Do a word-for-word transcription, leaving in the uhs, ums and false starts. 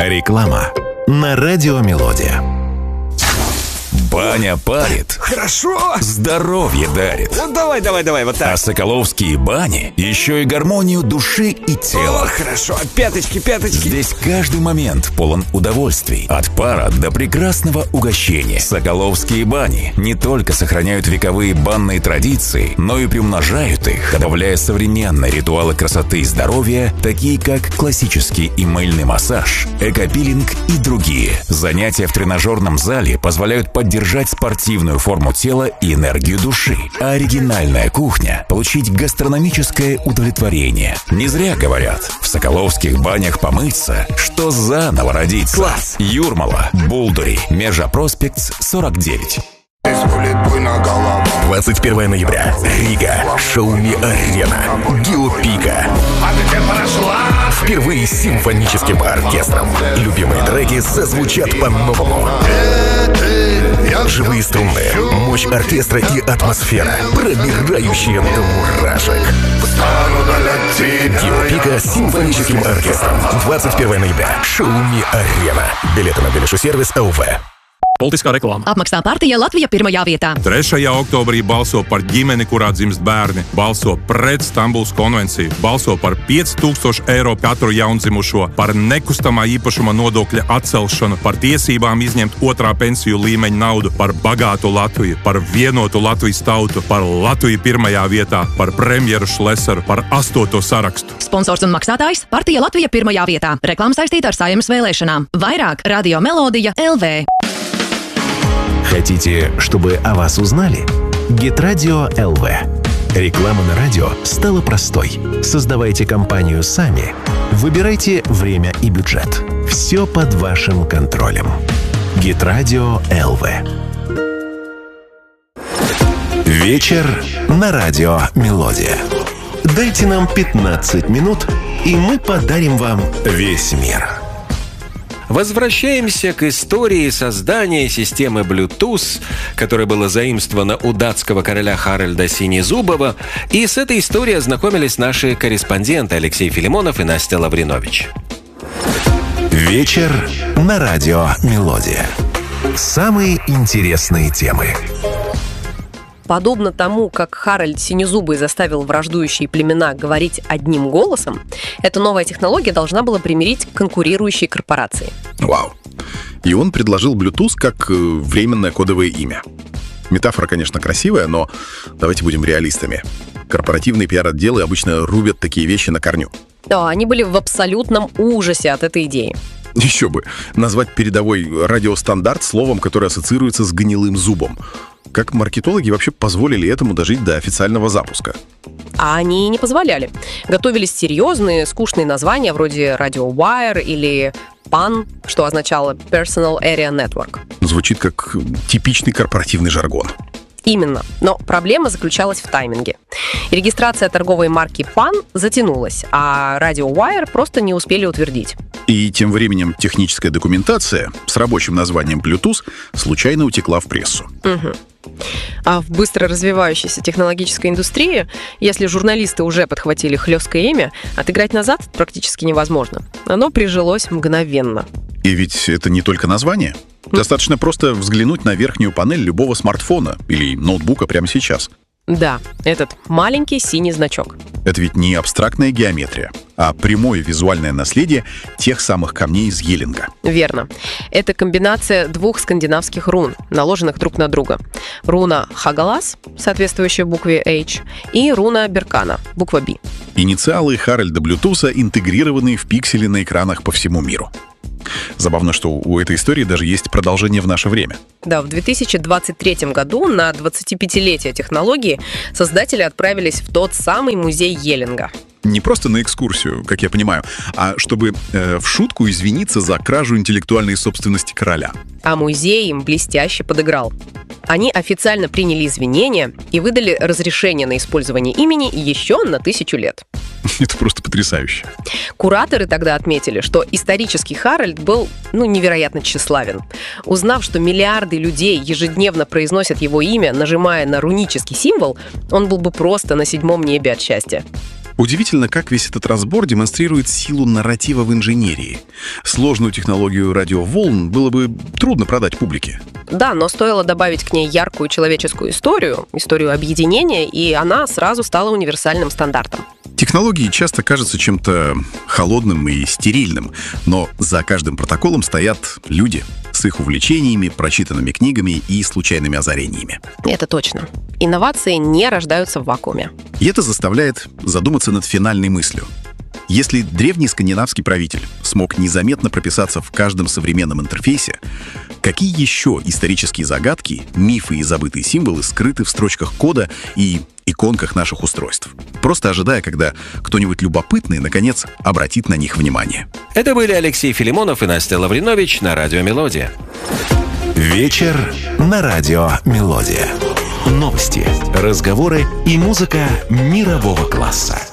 Реклама на Радио Мелодия. Баня парит. Хорошо. Здоровье дарит. Ну давай, давай, давай, вот так. А соколовские бани еще и гармонию души и тела. О, хорошо. Пяточки, пяточки. Здесь каждый момент полон удовольствий. От пара до прекрасного угощения. Соколовские бани не только сохраняют вековые банные традиции, но и приумножают их, добавляя современные ритуалы красоты и здоровья, такие как классический и мыльный массаж, экопилинг и другие. Занятия в тренажерном зале позволяют поддержать спортивную форму тела и энергию души. А оригинальная кухня – получить гастрономическое удовлетворение. Не зря говорят, в соколовских банях помыться, что заново родиться. Класс! Юрмала, Булдури, Межа-Проспект, сорок девять. двадцать первого ноября. Рига. Шауми-арена. Геопика. Впервые с симфоническим оркестром. Любимые треки зазвучат по-новому. Живые струны, мощь оркестра и атмосфера, пробирающая до мурашек. Геопика с симфоническим оркестром. двадцать первого ноября. Šaumi-arena. Билеты на Билеšu сервис эл ви. Politiskā reklāma. Apmaksā partija Latvija pirmajā vietā. trešajā oktobrī balso par ģimeni, kurā dzimst bērni. Balso pret Stambulas konvenciju. Balso par pieci tūkstoši eiro katru jaundzimušo. Par nekustamā īpašuma nodokļa atcelšanu. Par tiesībām izņemt otrā pensiju līmeņa naudu. Par bagātu Latviju. Par vienotu Latvijas tautu. Par Latviju pirmajā vietā. Par premjeru Šlesaru. Par astoto sarakstu. Sponsors un maksātājs partija Latvija pirmajā vietā. Reklāma saistīta ar Saeimas vēlēšanām. Vairāk Radio Melodija эл ви. Хотите, чтобы о вас узнали? Гит-радио эл ви. Реклама на радио стала простой. Создавайте компанию сами. Выбирайте время и бюджет. Все под вашим контролем. Гит-радио эл ви. Вечер на Радио Мелодия. Дайте нам пятнадцать минут, и мы подарим вам весь мир. Возвращаемся к истории создания системы Bluetooth, которая была заимствована у датского короля Харальда Синезубова. И с этой историей ознакомились наши корреспонденты Алексей Филимонов и Настя Лавринович. Вечер на Радио Мелодия. Самые интересные темы. Подобно тому, как Харальд Синезубый заставил враждующие племена говорить одним голосом, эта новая технология должна была примирить конкурирующие корпорации. Вау. И он предложил Bluetooth как временное кодовое имя. Метафора, конечно, красивая, но давайте будем реалистами. Корпоративные пиар-отделы обычно рубят такие вещи на корню. Да, они были в абсолютном ужасе от этой идеи. Еще бы. Назвать передовой радиостандарт словом, которое ассоциируется с гнилым зубом. Как маркетологи вообще позволили этому дожить до официального запуска? А они не позволяли. Готовились серьезные, скучные названия вроде Radio Wire или пан, что означало Personal Area Network. Звучит как типичный корпоративный жаргон. Именно. Но проблема заключалась в тайминге. И регистрация торговой марки пан затянулась, а Radio Wire просто не успели утвердить. И тем временем техническая документация с рабочим названием Bluetooth случайно утекла в прессу. Угу. А в быстро развивающейся технологической индустрии, если журналисты уже подхватили хлесткое имя, отыграть назад практически невозможно. Оно прижилось мгновенно. И ведь это не только название. Достаточно просто взглянуть на верхнюю панель любого смартфона или ноутбука прямо сейчас. Да, этот маленький синий значок. Это ведь не абстрактная геометрия, а прямое визуальное наследие тех самых камней из Йеллинга. Верно. Это комбинация двух скандинавских рун, наложенных друг на друга. Руна Хагалас, соответствующая букве H, и руна Беркана, буква B. Инициалы Харальда Блютуса интегрированы в пиксели на экранах по всему миру. Забавно, что у этой истории даже есть продолжение в наше время. Да, в две тысячи двадцать третьем году на двадцатипятилетие технологии создатели отправились в тот самый музей Йеллинга. Не просто на экскурсию, как я понимаю, а чтобы э, в шутку извиниться за кражу интеллектуальной собственности короля. А музей им блестяще подыграл. Они официально приняли извинения и выдали разрешение на использование имени еще на тысячу лет. Это просто потрясающе. Кураторы тогда отметили, что исторический Харальд был, ну, невероятно тщеславен. Узнав, что миллиарды людей ежедневно произносят его имя, нажимая на рунический символ, он был бы просто на седьмом небе от счастья. Удивительно, как весь этот разбор демонстрирует силу нарратива в инженерии. Сложную технологию радиоволн было бы трудно продать публике. Да, но стоило добавить к ней яркую человеческую историю, историю объединения, и она сразу стала универсальным стандартом. Технологии часто кажутся чем-то холодным и стерильным, но за каждым протоколом стоят люди с их увлечениями, прочитанными книгами и случайными озарениями. Это точно. Инновации не рождаются в вакууме. И это заставляет задуматься над финальной мыслью. Если древний скандинавский правитель смог незаметно прописаться в каждом современном интерфейсе, какие еще исторические загадки, мифы и забытые символы скрыты в строчках кода и иконках наших устройств, просто ожидая, когда кто-нибудь любопытный, наконец, обратит на них внимание. Это были Алексей Филимонов и Настя Лавринович на радио «Мелодия». Вечер на радио «Мелодия». Новости, разговоры и музыка мирового класса.